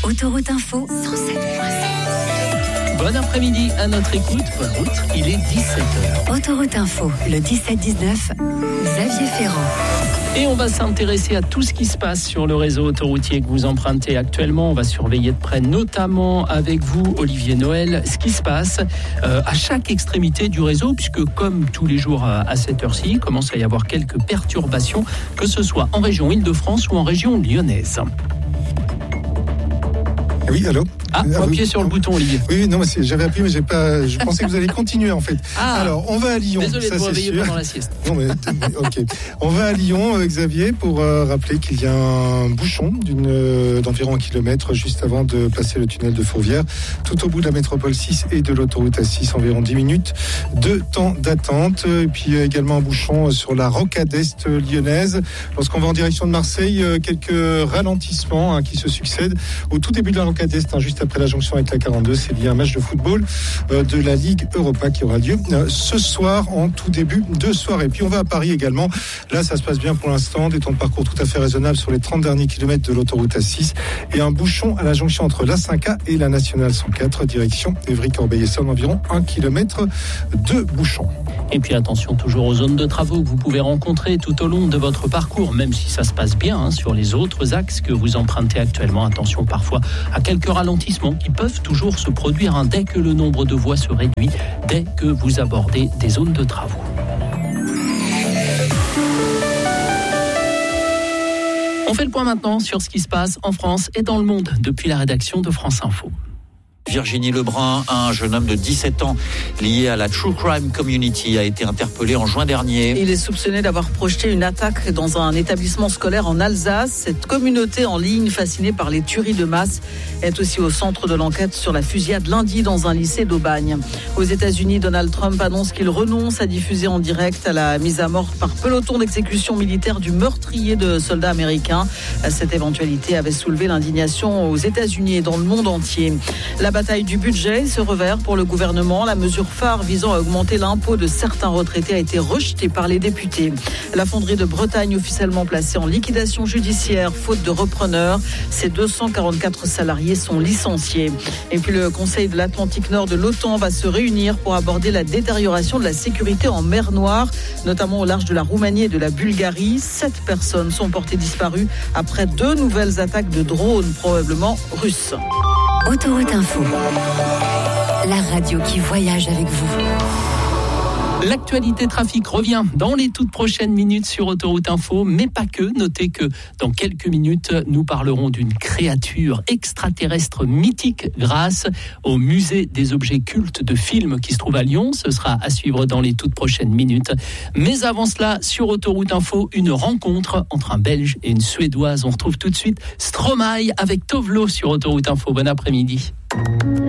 Autoroute Info 107.7. Bon après-midi à notre écoute. Bonne route, il est 17h. Autoroute Info, le 17-19, Xavier Ferrand. Et on va s'intéresser à tout ce qui se passe sur le réseau autoroutier que vous empruntez actuellement. On va surveiller de près, notamment avec vous, Olivier Noël, ce qui se passe à chaque extrémité du réseau, puisque comme tous les jours à cette heure-ci, il commence à y avoir quelques perturbations, que ce soit en région Île-de-France ou en région lyonnaise. Oui, allô ? Faut appuyer sur le bouton, Olivier. Oui, non, j'avais appuyé, mais j'ai pas. Je pensais que vous alliez continuer, en fait. Alors, on va à Lyon. Désolé ça, de vous c'est réveiller sûr. pendant la sieste. Non, mais ok. On va à Lyon, Xavier, pour rappeler qu'il y a un bouchon d'environ 1 kilomètre juste avant de passer le tunnel de Fourvière, tout au bout de la métropole 6 et de l'autoroute A6, environ 10 minutes de temps d'attente. Et puis également un bouchon sur la rocade est lyonnaise. Lorsqu'on va en direction de Marseille, quelques ralentissements qui se succèdent au tout début de la rocade est, juste après la jonction avec la 42. C'est lié à un match de football de la Ligue Europa qui aura lieu ce soir en tout début de soirée. Puis on va à Paris également. Là, ça se passe bien pour l'instant. Des temps de parcours tout à fait raisonnables sur les 30 derniers kilomètres de l'autoroute A6 et un bouchon à la jonction entre la 5A et la nationale 104, direction Évry-Corbeil-Essonnes, environ 1 kilomètre de bouchon. Et puis attention toujours aux zones de travaux que vous pouvez rencontrer tout au long de votre parcours, même si ça se passe bien sur les autres axes que vous empruntez actuellement. Attention parfois à quelques ralentissements qui peuvent toujours se produire dès que le nombre de voies se réduit, dès que vous abordez des zones de travaux. On fait le point maintenant sur ce qui se passe en France et dans le monde depuis la rédaction de France Info. Virginie Lebrun, un jeune homme de 17 ans lié à la True Crime Community, a été interpellé en juin dernier. Il est soupçonné d'avoir projeté une attaque dans un établissement scolaire en Alsace. Cette communauté en ligne, fascinée par les tueries de masse, est aussi au centre de l'enquête sur la fusillade lundi dans un lycée d'Aubagne. Aux États-Unis, Donald Trump annonce qu'il renonce à diffuser en direct à la mise à mort par peloton d'exécution militaire du meurtrier de soldats américains. Cette éventualité avait soulevé l'indignation aux États-Unis et dans le monde entier. La bataille du budget se revers pour le gouvernement. La mesure phare visant à augmenter l'impôt de certains retraités a été rejetée par les députés. La fonderie de Bretagne officiellement placée en liquidation judiciaire faute de repreneurs. Ses 244 salariés sont licenciés. Et puis le Conseil de l'Atlantique Nord de l'OTAN va se réunir pour aborder la détérioration de la sécurité en mer Noire, notamment au large de la Roumanie et de la Bulgarie. 7 personnes sont portées disparues après 2 nouvelles attaques de drones, probablement russes. Autoroute Info, la radio qui voyage avec vous. L'actualité trafic revient dans les toutes prochaines minutes sur Autoroute Info, mais pas que. Notez que dans quelques minutes, nous parlerons d'une créature extraterrestre mythique grâce au musée des objets cultes de films qui se trouve à Lyon. Ce sera à suivre dans les toutes prochaines minutes. Mais avant cela, sur Autoroute Info, une rencontre entre un Belge et une Suédoise. On retrouve tout de suite Stromae avec Tovlo sur Autoroute Info. Bon après-midi.